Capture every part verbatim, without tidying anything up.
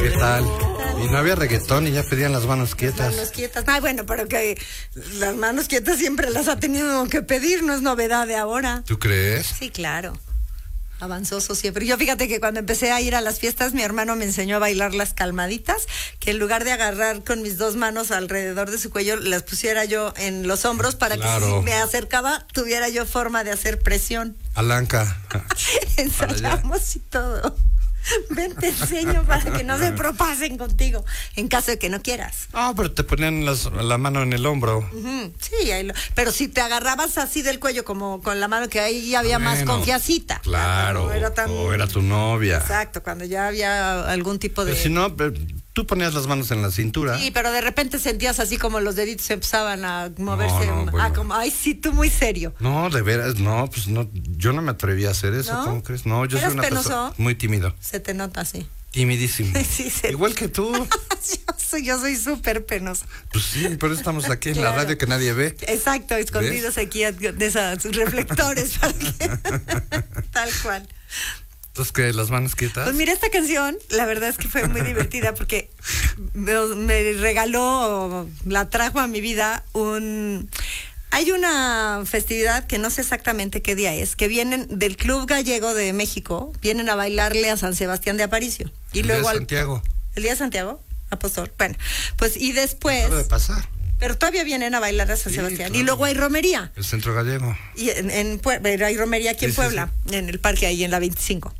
¿Qué tal? Y no había reggaetón y ya pedían las manos quietas. Las manos quietas. Ay, bueno, pero que las manos quietas siempre las ha tenido que pedir, no es novedad de ahora. ¿Tú crees? Sí, claro. Avanzoso siempre. Yo fíjate que cuando empecé a ir a las fiestas, mi hermano me enseñó a bailar las calmaditas, que en lugar de agarrar con mis dos manos alrededor de su cuello, las pusiera yo en los hombros para Claro. que si me acercaba, tuviera yo forma de hacer presión. Alanca. Ensayamos y todo. Ven, te enseño para que no se propasen contigo, en caso de que no quieras. No, pero te ponían las, la mano en el hombro. Uh-huh. Sí, ahí lo, pero si te agarrabas así del cuello, como con la mano, que ahí había Bueno, más confiacita. Claro, no era tan... o era tu novia. Exacto, cuando ya había algún tipo de... Pero si no, tú ponías las manos en la cintura. Sí, pero de repente sentías así como los deditos empezaban a moverse. No, no, ah, bueno. como, ay, sí, tú muy serio. No, de veras, no, pues no, yo no me atreví a hacer eso, ¿No? ¿cómo crees? No, yo soy ¿Eras una penoso? persona muy tímido. Se te nota así. Timidísimo. Sí, se... Igual que tú. yo soy, yo soy súper penosa. Pues sí, pero estamos aquí en Claro. la radio que nadie ve. Exacto, escondidos ¿Ves? Aquí de esos reflectores. Para que... Tal cual. Entonces, ¿qué? ¿Las manos quietas? Pues mira, esta canción, la verdad es que fue muy divertida porque me, me regaló, la trajo a mi vida un... Hay una festividad que no sé exactamente qué día es, que vienen del Club Gallego de México, vienen a bailarle a San Sebastián de Aparicio. Y el luego día de al, Santiago. ¿El día de Santiago? Apóstol. Bueno, pues y después... Acaba de pasar. Pero todavía vienen a bailar a San Sí, Sebastián. claro. Y luego hay romería. El Centro Gallego. Y en, en Puebla, hay romería aquí Sí, en sí, Puebla, sí. en el parque ahí en la veinticinco.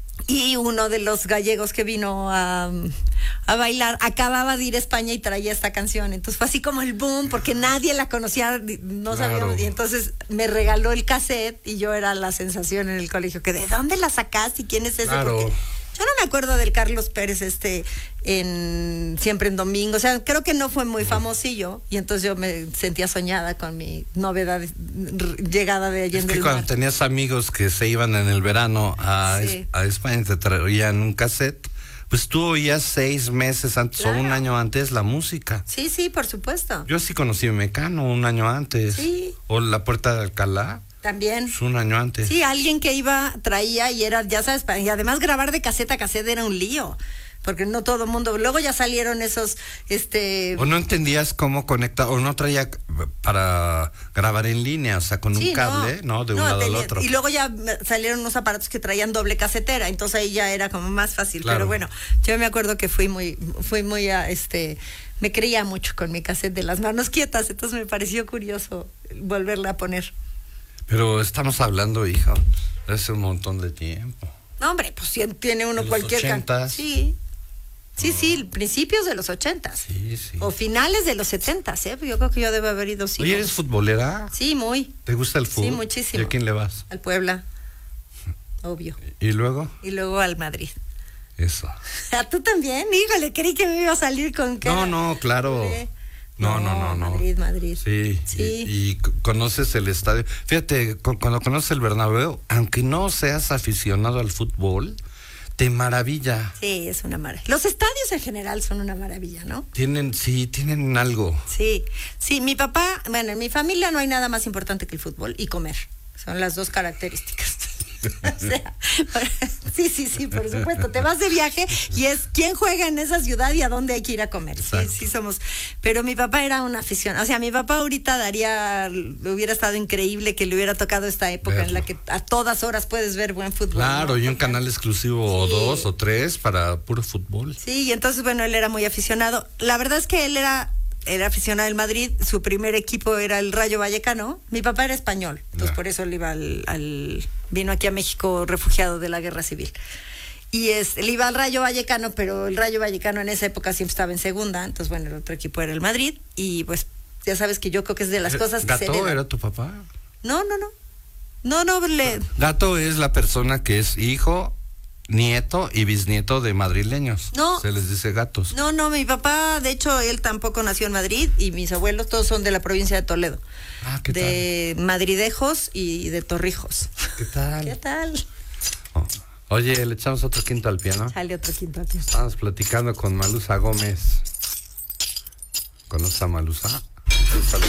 Y uno de los gallegos que vino a, a bailar acababa de ir a España y traía esta canción. Entonces fue así como el boom, porque nadie la conocía, no Claro. sabíamos. Y entonces me regaló el cassette y yo era la sensación en el colegio. Que ¿de dónde la sacaste y quién es ese? Claro. Porque yo no me acuerdo del Carlos Pérez este en Siempre en Domingo. O sea, creo que no fue muy famosillo. Y entonces yo me sentía soñada con mi novedad llegada de Allende Es que del cuando Mar. tenías amigos que se iban en el verano a, Sí. es, a España y te traían un cassette, pues tú oías seis meses antes Claro. o un año antes la música. Sí, sí, por supuesto. Yo sí conocí a Mecano un año antes. Sí. O La Puerta de Alcalá, También. pues un año antes. Sí, alguien que iba, traía y era, ya sabes, y además grabar de caseta a caseta era un lío, porque no todo el mundo, luego ya salieron esos, este... O no entendías cómo conectar, o no traía para grabar en línea, o sea, con sí, un cable, ¿no? De un no, lado tenía- al otro. Y luego ya salieron unos aparatos que traían doble casetera, entonces ahí ya era como más fácil. Claro. Pero bueno, yo me acuerdo que fui muy, fui muy, a, este, me creía mucho con mi cassette de Las Manos Quietas, entonces me pareció curioso volverla a poner. Pero estamos hablando, hija, hace un montón de tiempo. No, hombre, pues si tiene uno ¿De los cualquier... can- ochentas? Sí. Sí, sí, principios de los ochentas. Sí, sí. O finales de los setentas, ¿eh? Yo creo que yo debo haber ido, sí. Oye, ¿eres futbolera? Sí, muy. ¿Te gusta el fútbol? Sí, muchísimo. ¿Y a quién le vas? Al Puebla, obvio. ¿Y luego? Y luego al Madrid. Eso. ¿A tú también? Híjole, creí que me iba a salir con... No, no, claro. ¿Eh? No, no, no, no. Madrid, Madrid. Sí, Sí. Y, y c- conoces el estadio. Fíjate, cu- cuando conoces el Bernabéu, aunque no seas aficionado al fútbol, te maravilla. Sí, es una maravilla. Los estadios en general son una maravilla, ¿no? Tienen, sí, tienen algo. Sí, sí, mi papá, bueno, en mi familia no hay nada más importante que el fútbol y comer. Son las dos características. O sea, sí, sí, sí, por supuesto. Te vas de viaje y es quién juega en esa ciudad y a dónde hay que ir a comer. Sí, Exacto. sí somos. Pero mi papá era una afición. O sea, mi papá ahorita daría, hubiera estado increíble que le hubiera tocado esta época en la que a todas horas puedes ver buen fútbol. Claro, ¿no? y un Porque- canal exclusivo o Sí. dos o tres para puro fútbol. Sí, y entonces, bueno, él era muy aficionado. La verdad es que él era, era aficionado del Madrid, su primer equipo era el Rayo Vallecano. Mi papá era español, entonces Ya. por eso él iba al, al- vino aquí a México refugiado de la Guerra Civil. Y es, él iba al Rayo Vallecano, pero el Rayo Vallecano en esa época siempre estaba en segunda, entonces bueno, el otro equipo era el Madrid, y pues ya sabes que yo creo que es de las cosas que se ¿Gato heredan. era tu papá? No, no, no. No, no, le... Gato es la persona que es hijo, nieto y bisnieto de madrileños. No. Se les dice gatos. No, no, mi papá, de hecho, él tampoco nació en Madrid y mis abuelos todos son de la provincia de Toledo. Ah, ¿qué de Madridejos y de Torrijos. ¿Qué tal? ¿Qué tal? Oh. Oye, le echamos otro quinto al piano. Sale otro quinto aquí. Estamos platicando con Malusa Gómez. ¿Conoces a Malusa?